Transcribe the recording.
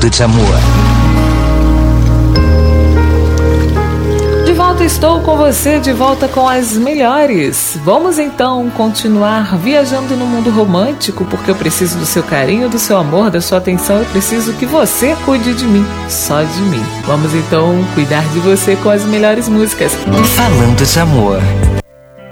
Falando de Amor. De volta estou com você, de volta com as melhores. Vamos então continuar viajando no mundo romântico, porque eu preciso do seu carinho, do seu amor, da sua atenção. Eu preciso que você cuide de mim, só de mim. Vamos então cuidar de você com as melhores músicas. Falando de Amor.